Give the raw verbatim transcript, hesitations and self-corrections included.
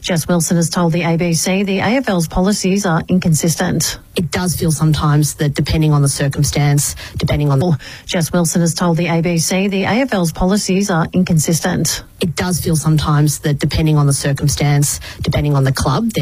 Jess Wilson has told the A B C the A F L's policies are inconsistent. It does feel sometimes that depending on the circumstance, depending on the... Jess Wilson has told the A B C the A F L's policies are inconsistent. It does feel sometimes that depending on the circumstance, depending on the club,